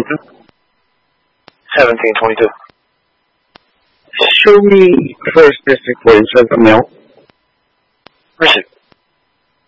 1722. Show me First District for instance, mail. Received.